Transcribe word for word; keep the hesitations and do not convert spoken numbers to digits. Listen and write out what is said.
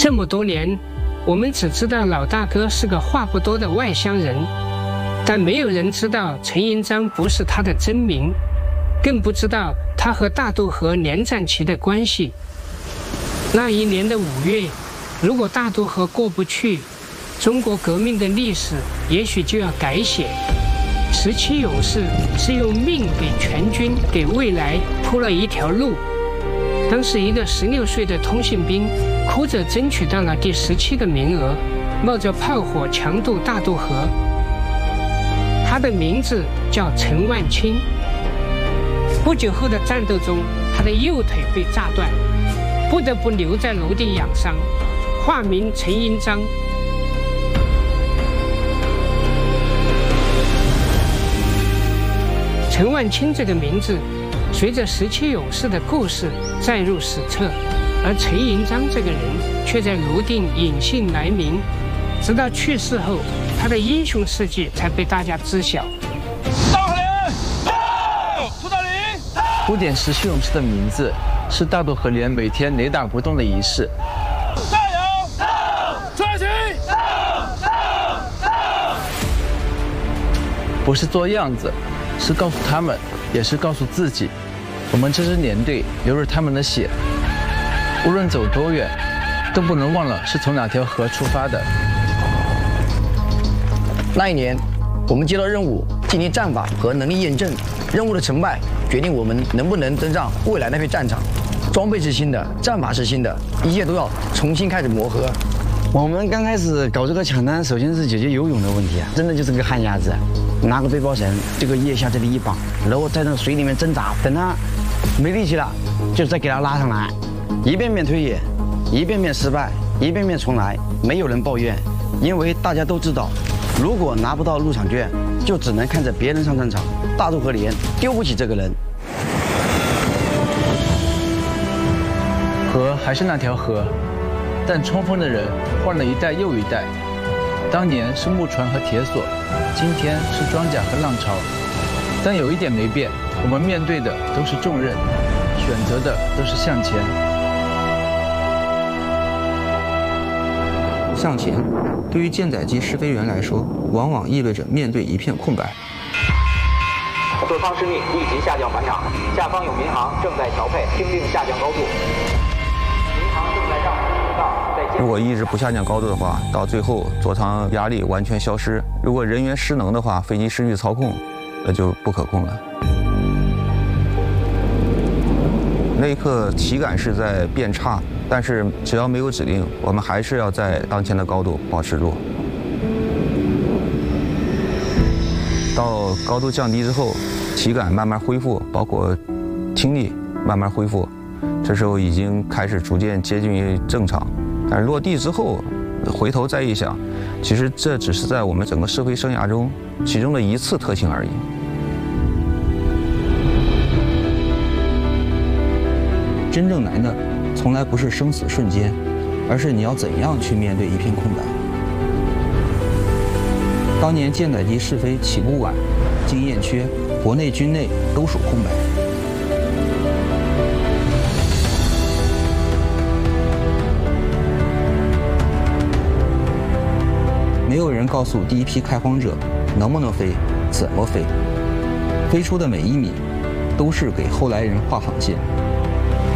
这么多年，我们只知道老大哥是个话不多的外乡人，但没有人知道陈银章不是他的真名，更不知道他和大渡河连战旗的关系。那一年的五月，如果大渡河过不去，中国革命的历史也许就要改写。十七勇士是用命给全军、给未来铺了一条路。当时一个十六岁的通信兵哭着争取到了第十七个名额，冒着炮火强渡大渡河。他的名字叫陈万清。不久后的战斗中，他的右腿被炸断，不得不留在楼地养伤，化名陈银章。陈万清这个名字随着十七勇士的故事载入史册，而陈银章这个人却在泸定隐姓埋名，直到去世后，他的英雄事迹才被大家知晓。 大河连，涂大林， 古典十七勇士的名字是大渡河连每天雷打不动的仪式。 加油！专心！ 不是做样子，是告诉他们，也是告诉自己，我们这支连队流着他们的血，无论走多远，都不能忘了是从哪条河出发的。 那一年，我们接到任务进行战法和能力验证，任务的成败决定我们能不能登上未来那片战场。装备是新的，战法是新的，一切都要重新开始磨合。 我们刚开始搞这个抢单，首先是解决游泳的问题啊，真的就是个旱鸭子，拿个背包绳，这个腋下这里一绑，然后在那个水里面挣扎，等他没力气了，就再给他拉上来，一遍遍推演，一遍遍失败，一遍遍重来，没有人抱怨，因为大家都知道，如果拿不到入场券，就只能看着别人上战场，大渡河连丢不起这个人。 河还是那条河，但冲锋的人换了一代又一代。当年是木船和铁索，今天是装甲和浪潮。但有一点没变，我们面对的都是重任，选择的都是向前。 向前，对于舰载机试飞员来说，往往意味着面对一片空白。 各方失命，立即下降返场。下方有民航正在调配，听令下降高度。民航正在让通道在。 如果一直不下降高度的话，到最后座舱压力完全消失。如果人员失能的话，飞机失去操控，那就不可控了。那一刻体感是在变差，但是只要没有指令，我们还是要在当前的高度保持住。到高度降低之后，体感慢慢恢复，包括听力慢慢恢复，这时候已经开始逐渐接近于正常。但是落地之后，回头再一想，其实这只是在我们整个试飞生涯中其中的一次特性而已。真正难的，从来不是生死瞬间，而是你要怎样去面对一片空白。当年舰载机试飞起步晚，经验缺，国内军内都属空白。没有人告诉第一批开荒者能不能飞，怎么飞，飞出的每一米都是给后来人画航线。